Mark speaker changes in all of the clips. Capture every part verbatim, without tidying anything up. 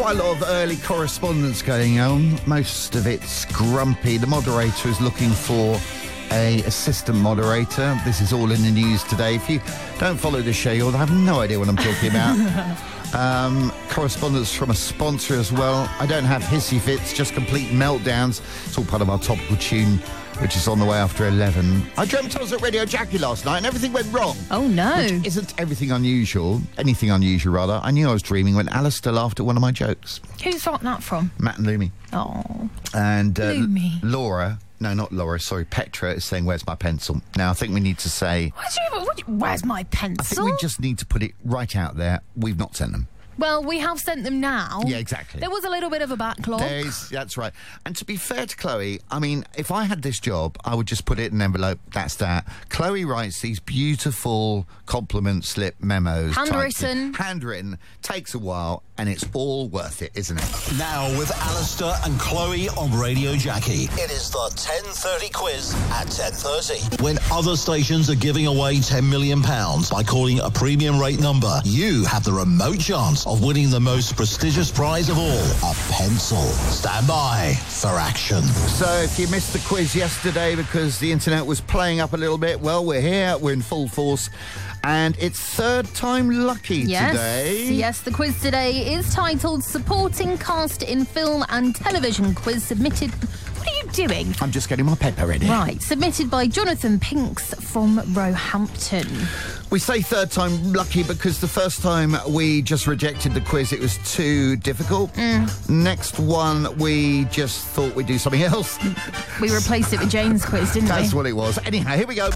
Speaker 1: Quite a lot of early correspondence going on. Most of it's grumpy. The moderator is looking for a assistant moderator. This is all in the news today. If you don't follow the show, you'll have no idea what I'm talking about. um, correspondence from a sponsor as well. I don't have hissy fits, just complete meltdowns. It's all part of our topical tune, which is on the way after eleven. I dreamt I was at Radio Jackie last night and everything went wrong.
Speaker 2: Oh, no.
Speaker 1: Which isn't everything unusual. Anything unusual, rather. I knew I was dreaming when Alistair laughed at one of my jokes.
Speaker 2: Who's got that from?
Speaker 1: Matt and Lumi.
Speaker 2: Oh.
Speaker 1: And uh,
Speaker 2: Lumi.
Speaker 1: Laura... No, not Laura, sorry, Petra is saying, where's my pencil? Now, I think we need to say...
Speaker 2: What do you, what do you, where's my pencil?
Speaker 1: I think we just need to put it right out there. We've not sent them.
Speaker 2: Well, we have sent them now.
Speaker 1: Yeah, exactly.
Speaker 2: There was a little bit of a backlog.
Speaker 1: There's, that's right. And to be fair to Chloe, I mean, if I had this job, I would just put it in an envelope, that's that. Chloe writes these beautiful compliment slip memos.
Speaker 2: Handwritten.
Speaker 1: Handwritten. Takes a while, and it's all worth it, isn't it?
Speaker 3: Now with Alistair and Chloe on Radio Jackie. It is the ten thirty quiz at ten thirty. When other stations are giving away ten million pounds by calling a premium rate number, you have the remote chance of winning the most prestigious prize of all, a pencil. Stand by for action.
Speaker 1: So if you missed the quiz yesterday because the internet was playing up a little bit, well, we're here, we're in full force. And it's third time lucky
Speaker 2: yes,
Speaker 1: today.
Speaker 2: Yes, the quiz today is titled Supporting Cast in Film and Television Quiz, submitted... What are you doing?
Speaker 1: I'm just getting my paper ready.
Speaker 2: Right, submitted by Jonathan Pinks from Roehampton.
Speaker 1: We say third time lucky because the first time we just rejected the quiz, it was too difficult.
Speaker 2: Mm.
Speaker 1: Next one, we just thought we'd do something else.
Speaker 2: We replaced it with Jane's quiz, didn't we?
Speaker 1: That's what it was. Anyhow, here we go.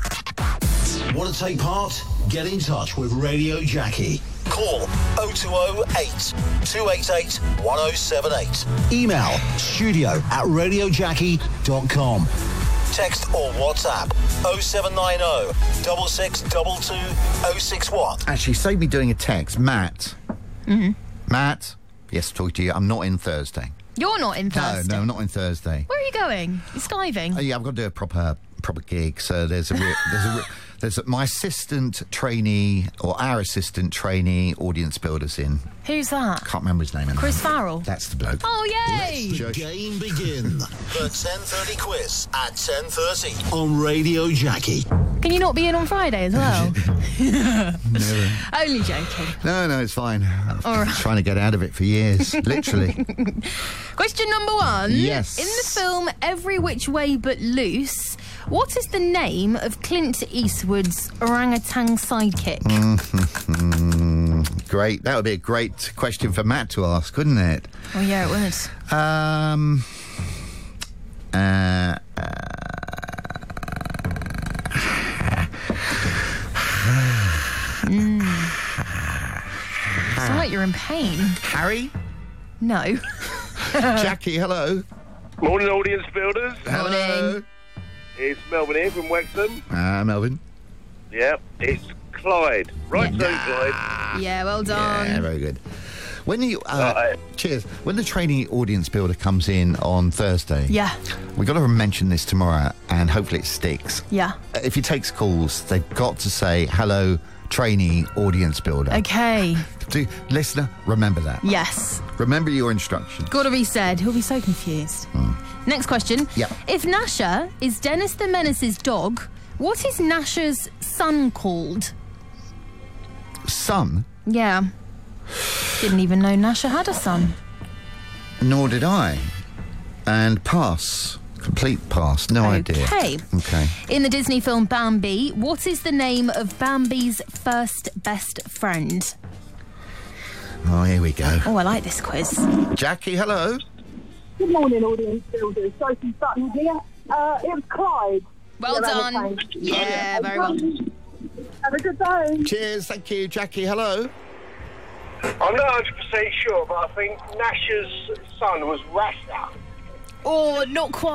Speaker 3: Want to take part? Get in touch with Radio Jackie. Call oh two oh eight, two eight eight, one oh seven eight. Email studio at radio jackie dot com. Text or WhatsApp oh seven nine oh, six six two two, oh six one.
Speaker 1: Actually, save me doing a text. Matt.
Speaker 2: Mm-hmm.
Speaker 1: Matt. Yes, talk to you. I'm not in Thursday.
Speaker 2: You're not in Thursday?
Speaker 1: No, no, not in Thursday.
Speaker 2: Where are you going? You're skiving?
Speaker 1: Oh, yeah, I've got to do a proper proper gig. So there's a... Re- there's a re- There's my assistant trainee, or our assistant trainee audience builder's in.
Speaker 2: Who's that?
Speaker 1: Can't remember his name.
Speaker 2: Chris Farrell?
Speaker 1: That's the bloke.
Speaker 2: Oh, yay!
Speaker 3: Let the game begin. The ten thirty quiz at ten thirty on Radio Jackie.
Speaker 2: Can you not be in on Friday as well?
Speaker 1: Never.
Speaker 2: Only joking.
Speaker 1: No, no, it's fine. I've
Speaker 2: All
Speaker 1: been
Speaker 2: right.
Speaker 1: trying to get out of it for years, literally.
Speaker 2: Question number one.
Speaker 1: Yes.
Speaker 2: In the film Every Which Way But Loose, what is the name of Clint Eastwood's orangutan sidekick?
Speaker 1: Mm, great. That would be a great question for Matt to ask, wouldn't it?
Speaker 2: Oh, yeah, it would.
Speaker 1: Um... Uh... uh
Speaker 2: mm. Sound like you're in pain.
Speaker 1: Harry?
Speaker 2: No.
Speaker 1: Jackie, hello.
Speaker 4: Morning, audience builders.
Speaker 1: Hello.
Speaker 4: It's Melvin here from Wexham.
Speaker 1: Ah, uh, Melvin.
Speaker 4: Yeah, it's Clyde. Right, so Clyde.
Speaker 2: Yeah, well done.
Speaker 1: Yeah, very good. When you uh,
Speaker 4: Right.
Speaker 1: cheers. When the trainee audience builder comes in on Thursday,
Speaker 2: Yeah,
Speaker 1: we got to mention this tomorrow, and hopefully it sticks.
Speaker 2: yeah.
Speaker 1: Uh, If he takes calls, they've got to say hello, trainee audience builder.
Speaker 2: Okay.
Speaker 1: Do, listener, remember that.
Speaker 2: Yes.
Speaker 1: Remember your instructions.
Speaker 2: Gotta be said. He'll be so confused. Next question.
Speaker 1: Yep.
Speaker 2: If Nasha is Dennis the Menace's dog, what is Nasha's son called?
Speaker 1: Son?
Speaker 2: Yeah. Didn't even know Nasha had a son.
Speaker 1: Nor did I. And pass. Complete pass. No idea.
Speaker 2: Okay.
Speaker 1: Okay.
Speaker 2: In the Disney film Bambi, what is the name of Bambi's first best friend?
Speaker 1: Oh, here we go.
Speaker 2: Oh, I like this quiz.
Speaker 1: Jackie, hello.
Speaker 5: Good morning, audience builders. Sophie Sutton here. Uh, it was Clyde.
Speaker 2: Well
Speaker 5: Yeah,
Speaker 2: done.
Speaker 5: that was fine.
Speaker 2: Yeah, very well.
Speaker 5: Have a good day.
Speaker 1: Cheers. Thank you. Jackie, hello.
Speaker 4: I'm not one hundred percent sure, but I think Nash's son was Rasta.
Speaker 2: Oh, not quite.